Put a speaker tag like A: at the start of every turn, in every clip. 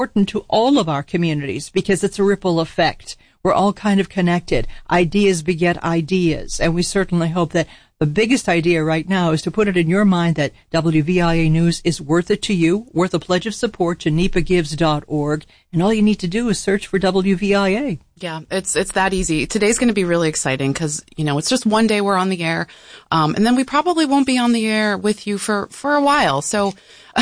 A: important to all of our communities because it's a ripple effect. We're all kind of connected. Ideas beget ideas. And we certainly hope that the biggest idea right now is to put it in your mind that WVIA News is worth it to you, worth a pledge of support to NEPAgives.org. And all you need to do is search for WVIA.
B: Yeah, it's that easy. Today's going to be really exciting because, it's just one day we're on the air. And then we probably won't be on the air with you for a while. So,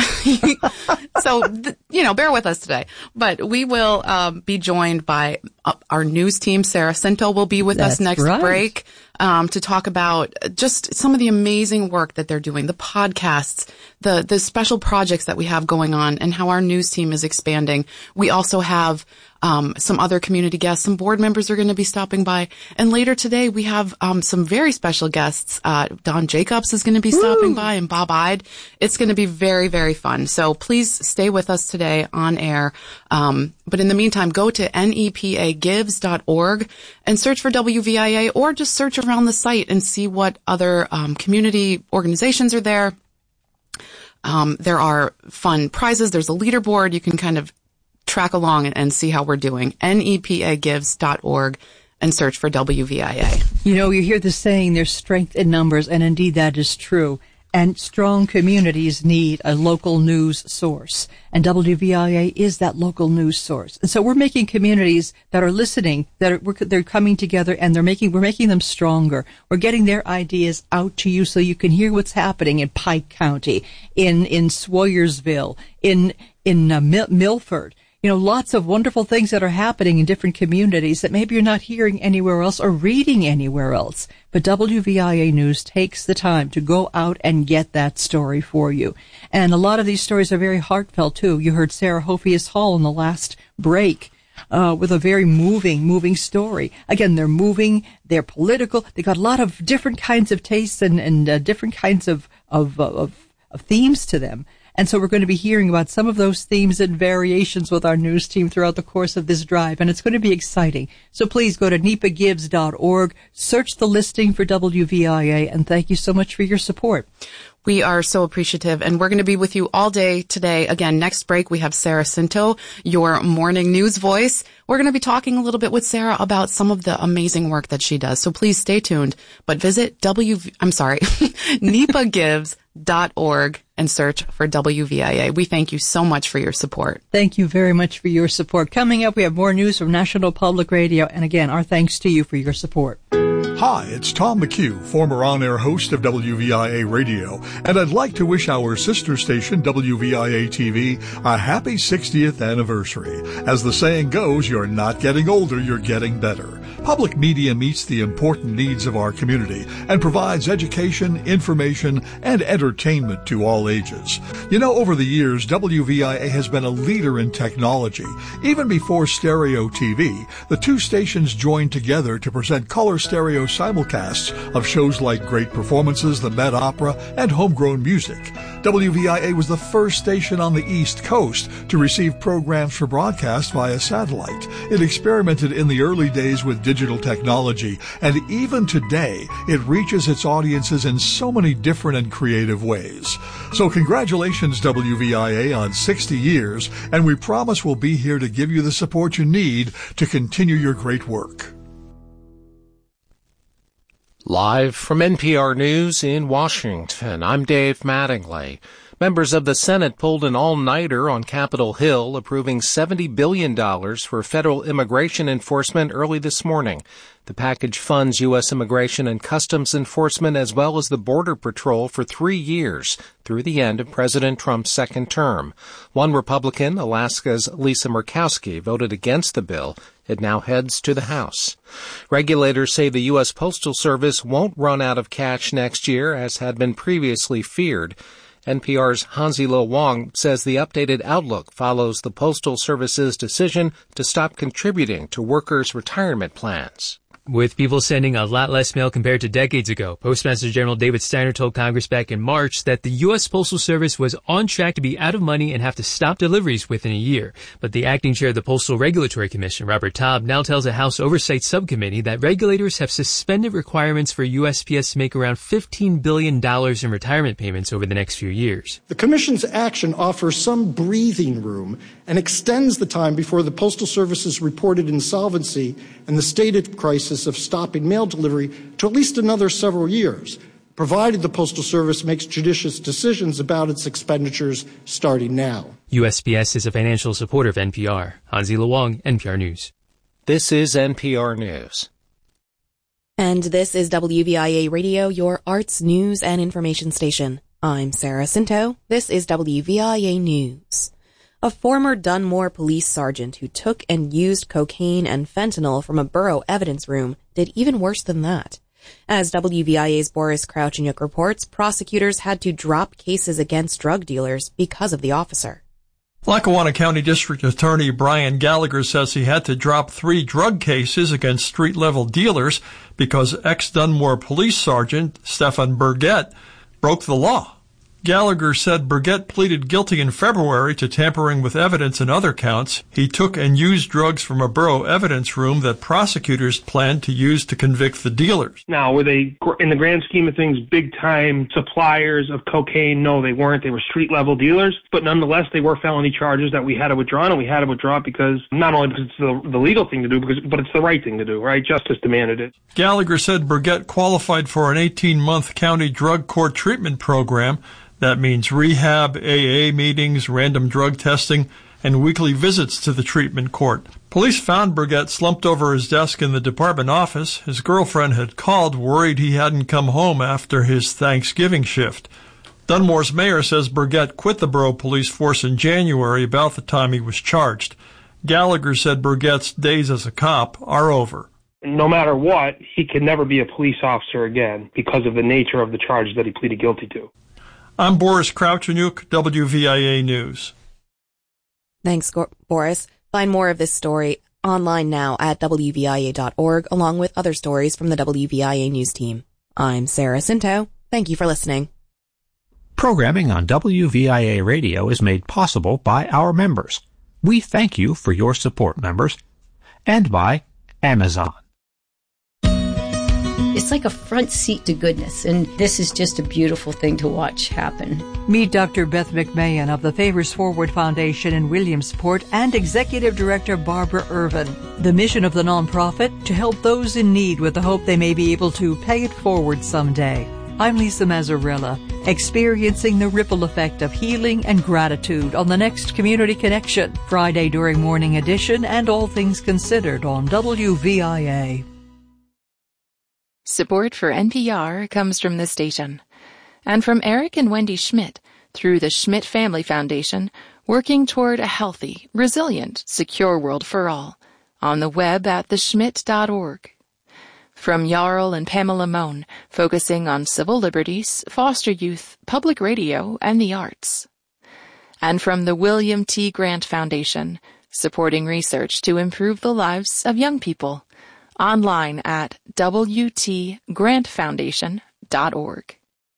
B: bear with us today. But we will be joined by our news team. Sarah Cinto will be with us next break to talk about just some of the amazing work that they're doing, the podcasts, the special projects that we have going on, and how our news team is expanding. We also have some other community guests. Some board members are going to be stopping by. And later today, we have some very special guests. Don Jacobs is going to be stopping by, and Bob Ide. It's going to be very, very fun. So please stay with us today on air. But in the meantime, go to nepagives.org and search for WVIA, or just search around the site and see what other community organizations are there. There are fun prizes. There's a leaderboard. You can kind of track along and see how we're doing. nepagives.org and search for WVIA.
A: You hear the saying, there's strength in numbers, and indeed that is true. And strong communities need a local news source. And WVIA is that local news source. And so we're making communities that are listening, they're coming together, and we're making them stronger. We're getting their ideas out to you so you can hear what's happening in Pike County, in Swoyersville, in Milford. Lots of wonderful things that are happening in different communities that maybe you're not hearing anywhere else or reading anywhere else. But WVIA News takes the time to go out and get that story for you. And a lot of these stories are very heartfelt, too. You heard Sarah Hophius Hall in the last break with a very moving story. Again, they're moving, they're political, they got a lot of different kinds of tastes and different kinds of themes to them. And so we're going to be hearing about some of those themes and variations with our news team throughout the course of this drive, and it's going to be exciting. So please go to nepagives.org, search the listing for WVIA, and thank you so much for your support.
B: We are so appreciative, and we're going to be with you all day today. Again, next break, we have Sarah Cinto, your morning news voice. We're going to be talking a little bit with Sarah about some of the amazing work that she does. So please stay tuned, but visit nepagives.org and search for WVIA. We thank you so much for your support.
A: Thank you very much for your support. Coming up, we have more news from National Public Radio, and again, our thanks to you for your support.
C: Hi, it's Tom McHugh, former on-air host of WVIA Radio, and I'd like to wish our sister station, WVIA TV, a happy 60th anniversary. As the saying goes, you're not getting older, you're getting better. Public media meets the important needs of our community and provides education, information, and entertainment to all ages. Over the years, WVIA has been a leader in technology. Even before stereo TV, the two stations joined together to present color stereo simulcasts of shows like Great Performances, the Met Opera, and Homegrown Music. WVIA was the first station on the East Coast to receive programs for broadcast via satellite. It experimented in the early days with digital technology, and even today, it reaches its audiences in so many different and creative ways. So congratulations, WVIA, on 60 years, and we promise we'll be here to give you the support you need to continue your great work.
D: Live from NPR News in Washington, I'm Dave Mattingly. Members of the Senate pulled an all-nighter on Capitol Hill, approving $70 billion for federal immigration enforcement early this morning. The package funds U.S. Immigration and Customs Enforcement as well as the Border Patrol for 3 years through the end of President Trump's second term. One Republican, Alaska's Lisa Murkowski, voted against the bill. It now heads to the House. Regulators say the U.S. Postal Service won't run out of cash next year, as had been previously feared. NPR's Hansi Lo Wang says the updated outlook follows the Postal Service's decision to stop contributing to workers' retirement plans.
E: With people sending a lot less mail compared to decades ago, Postmaster General David Steiner told Congress back in March that the U.S. Postal Service was on track to be out of money and have to stop deliveries within a year. But the acting chair of the Postal Regulatory Commission, Robert Taub, now tells a House Oversight Subcommittee that regulators have suspended requirements for USPS to make around $15 billion in retirement payments over the next few years.
F: The Commission's action offers some breathing room and extends the time before the Postal Service's reported insolvency and the stated crisis of stopping mail delivery to at least another several years, provided the Postal Service makes judicious decisions about its expenditures starting now.
E: USPS is a financial supporter of NPR. Hansi Luong, NPR News.
D: This is NPR News.
G: And this is WVIA Radio, your arts, news, and information station. I'm Sarah Cinto. This is WVIA News. A former Dunmore police sergeant who took and used cocaine and fentanyl from a borough evidence room did even worse than that. As WVIA's Boris Kravchuk reports, prosecutors had to drop cases against drug dealers because of the officer.
H: Lackawanna County District Attorney Brian Gallagher says he had to drop 3 drug cases against street-level dealers because ex-Dunmore police sergeant Stefan Burgett broke the law. Gallagher said Burgett pleaded guilty in February to tampering with evidence and other counts. He took and used drugs from a borough evidence room that prosecutors planned to use to convict the dealers.
I: Now, were they, in the grand scheme of things, big-time suppliers of cocaine? No, they weren't. They were street-level dealers. But nonetheless, they were felony charges that we had to withdraw, and we had to withdraw it because, not only because it's the legal thing to do, but it's the right thing to do, right? Justice demanded it.
H: Gallagher said Burgett qualified for an 18-month county drug court treatment program. That means rehab, AA meetings, random drug testing, and weekly visits to the treatment court. Police found Burgett slumped over his desk in the department office. His girlfriend had called, worried he hadn't come home after his Thanksgiving shift. Dunmore's mayor says Burgett quit the borough police force in January, about the time he was charged. Gallagher said Burgett's days as a cop are over.
I: No matter what, he can never be a police officer again because of the nature of the charge that he pleaded guilty to.
H: I'm Boris Kravchuk, WVIA News.
G: Thanks, Boris. Find more of this story online now at WVIA.org, along with other stories from the WVIA News team. I'm Sarah Cinto. Thank you for listening.
J: Programming on WVIA Radio is made possible by our members. We thank you for your support, members. And by Amazon.
K: It's like a front seat to goodness, and this is just a beautiful thing to watch happen.
A: Meet Dr. Beth McMahon of the Favors Forward Foundation in Williamsport and Executive Director Barbara Irvin. The mission of the nonprofit, to help those in need with the hope they may be able to pay it forward someday. I'm Lisa Mazzarella, experiencing the ripple effect of healing and gratitude on the next Community Connection, Friday during Morning Edition and All Things Considered on WVIA.
L: Support for NPR comes from this station and from Eric and Wendy Schmidt through the Schmidt Family Foundation, working toward a healthy, resilient, secure world for all on the web at theschmidt.org. From Jarl and Pamela Mohn, focusing on civil liberties, foster youth, public radio, and the arts. And from the William T. Grant Foundation, supporting research to improve the lives of young people. Online at WTGrantFoundation.org.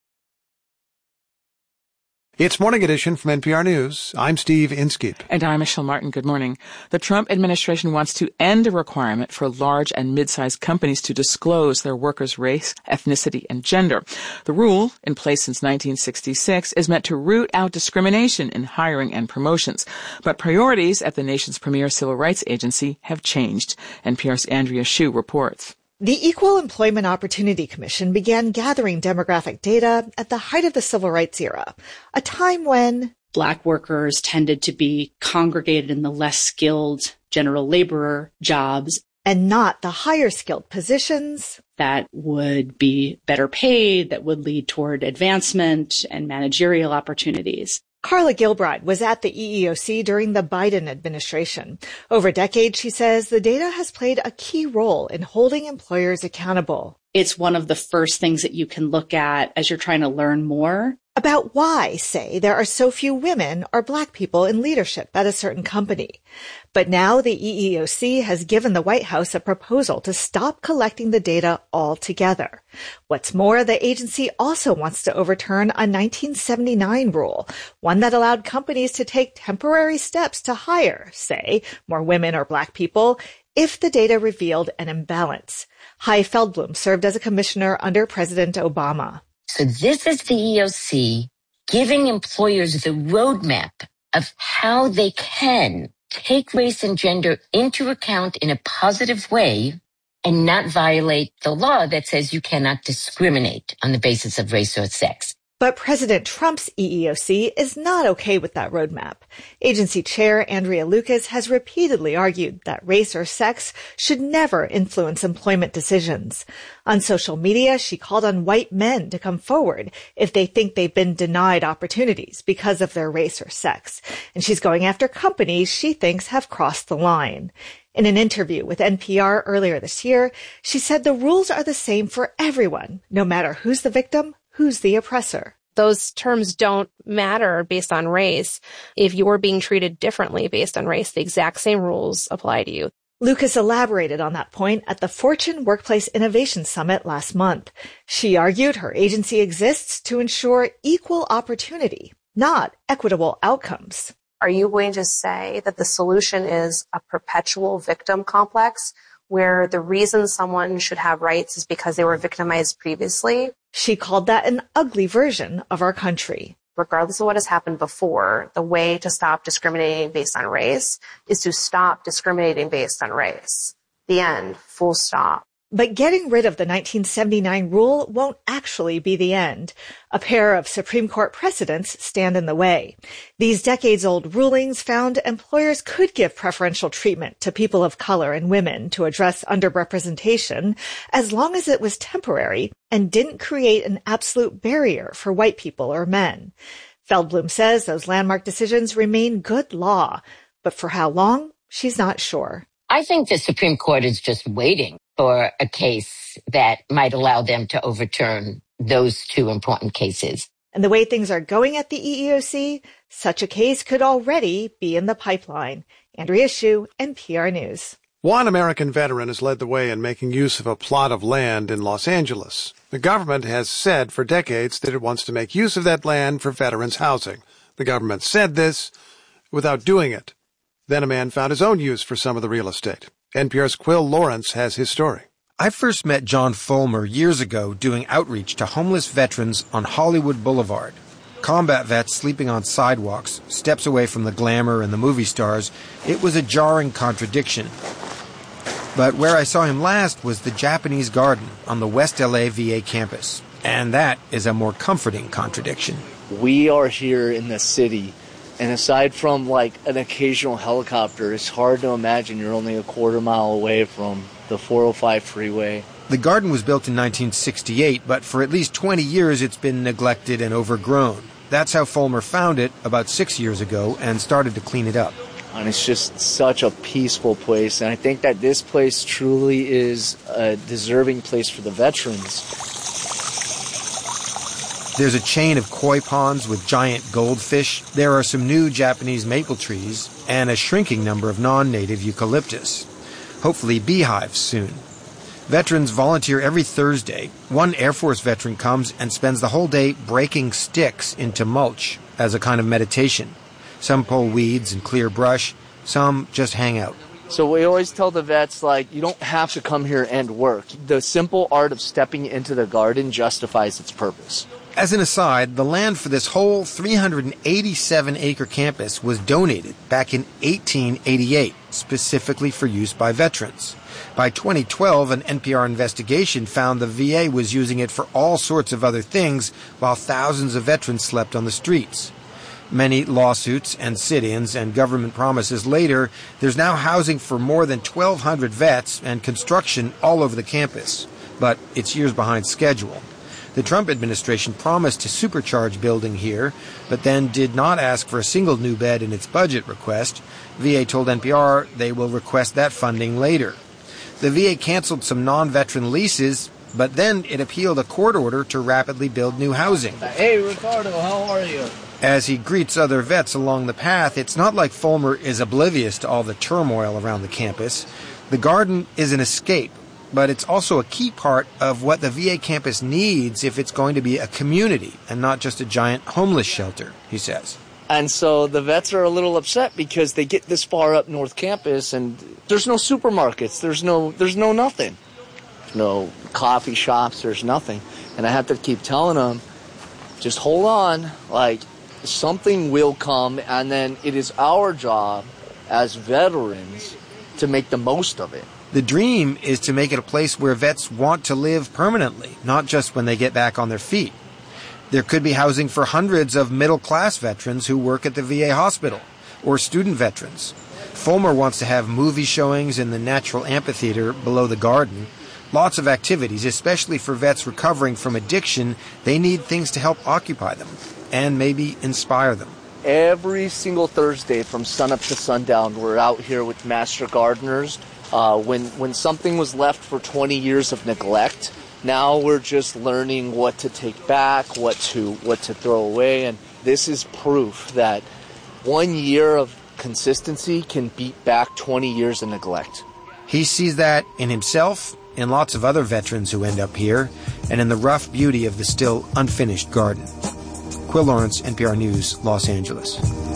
M: It's Morning Edition from NPR News. I'm Steve Inskeep.
N: And I'm Michelle Martin. Good morning. The Trump administration wants to end a requirement for large and mid-sized companies to disclose their workers' race, ethnicity, and gender. The rule, in place since 1966, is meant to root out discrimination in hiring and promotions. But priorities at the nation's premier civil rights agency have changed. NPR's Andrea Hsu reports.
O: The Equal Employment Opportunity Commission began gathering demographic data at the height of the civil rights era, a time when
P: Black workers tended to be congregated in the less skilled general laborer jobs
O: and not the higher skilled positions
P: that would be better paid, that would lead toward advancement and managerial opportunities.
O: Carla Gilbride was at the EEOC during the Biden administration. Over decades, she says, the data has played a key role in holding employers accountable.
P: it's one of the first things that you can look at as you're trying to learn more
O: about why, say, there are so few women or Black people in leadership at a certain company. But now the EEOC has given the White House a proposal to stop collecting the data altogether. What's more, the agency also wants to overturn a 1979 rule, one that allowed companies to take temporary steps to hire, say, more women or Black people, if the data revealed an imbalance. Hai Feldblum served as a commissioner under President Obama.
Q: So this is the EEOC giving employers the roadmap of how they can take race and gender into account in a positive way and not violate the law that says you cannot discriminate on the basis of race or sex.
O: But President Trump's EEOC is not okay with that roadmap. Agency Chair Andrea Lucas has repeatedly argued that race or sex should never influence employment decisions. On social media, she called on white men to come forward if they think they've been denied opportunities because of their race or sex. And she's going after companies she thinks have crossed the line. In an interview with NPR earlier this year, she said the rules are the same for everyone, no matter who's the victim, who's the oppressor.
R: Those terms don't matter based on race. If you're being treated differently based on race, the exact same rules apply to you.
O: Lucas elaborated on that point at the Fortune Workplace Innovation Summit last month. She argued her agency exists to ensure equal opportunity, not equitable outcomes.
R: Are you going to say that the solution is a perpetual victim complex where the reason someone should have rights is because they were victimized previously?
O: She called that an ugly version of our country.
R: Regardless of what has happened before, the way to stop discriminating based on race is to stop discriminating based on race. The end. Full stop.
O: But getting rid of the 1979 rule won't actually be the end. A pair of Supreme Court precedents stand in the way. These decades-old rulings found employers could give preferential treatment to people of color and women to address underrepresentation as long as it was temporary and didn't create an absolute barrier for white people or men. Feldblum says those landmark decisions remain good law, but for how long, she's not sure.
Q: I think the Supreme Court is just waiting for a case that might allow them to overturn those two important cases.
O: And the way things are going at the EEOC, such a case could already be in the pipeline. Andrea Hsu, NPR News.
M: One American veteran has led the way in making use of a plot of land in Los Angeles. The government has said for decades that it wants to make use of that land for veterans' housing. The government said this without doing it. Then a man found his own use for some of the real estate. NPR's Quill Lawrence has his story.
S: I first met John Fulmer years ago doing outreach to homeless veterans on Hollywood Boulevard. Combat vets sleeping on sidewalks, steps away from the glamour and the movie stars. It was a jarring contradiction. But where I saw him last was the Japanese Garden on the West LA VA campus. And that is a more comforting contradiction.
T: We are here in the city. And aside from like an occasional helicopter, it's hard to imagine you're only a quarter mile away from the 405 freeway.
S: The garden was built in 1968, but for at least 20 years it's been neglected and overgrown. That's how Fulmer found it about 6 years ago and started to clean it up.
T: And it's just such a peaceful place. And I think that this place truly is a deserving place for the veterans.
S: There's a chain of koi ponds with giant goldfish. There are some new Japanese maple trees and a shrinking number of non-native eucalyptus. Hopefully beehives soon. Veterans volunteer every Thursday. One Air Force veteran comes and spends the whole day breaking sticks into mulch as a kind of meditation. Some pull weeds and clear brush. Some just hang out.
T: So we always tell the vets, like, you don't have to come here and work. The simple art of stepping into the garden justifies its purpose.
S: As an aside, the land for this whole 387-acre campus was donated back in 1888, specifically for use by veterans. By 2012, an NPR investigation found the VA was using it for all sorts of other things, while thousands of veterans slept on the streets. Many lawsuits and sit-ins and government promises later, there's now housing for more than 1,200 vets and construction all over the campus. But it's years behind schedule. The Trump administration promised to supercharge building here, but then did not ask for a single new bed in its budget request. VA told NPR they will request that funding later. The VA canceled some non-veteran leases, but then it appealed a court order to rapidly build new housing.
T: Hey, Ricardo, how are you?
S: As he greets other vets along the path, it's not like Fulmer is oblivious to all the turmoil around the campus. The garden is an escape, but it's also a key part of what the VA campus needs if it's going to be a community and not just a giant homeless shelter, he says.
T: And so the vets are a little upset because they get this far up North Campus and there's no supermarkets, there's no nothing. No coffee shops, there's nothing. And I have to keep telling them, just hold on, like something will come, and then it is our job as veterans to make the most of it.
S: The dream is to make it a place where vets want to live permanently, not just when they get back on their feet. There could be housing for hundreds of middle-class veterans who work at the VA hospital, or student veterans. Fulmer wants to have movie showings in the natural amphitheater below the garden. Lots of activities, especially for vets recovering from addiction. They need things to help occupy them and maybe inspire them.
T: Every single Thursday from sunup to sundown, we're out here with master gardeners. When something was left for 20 years of neglect, now we're just learning what to take back, what to throw away, and this is proof that 1 year of consistency can beat back 20 years of neglect.
S: He sees that in himself, in lots of other veterans who end up here, and in the rough beauty of the still unfinished garden. Quill Lawrence, NPR News, Los Angeles.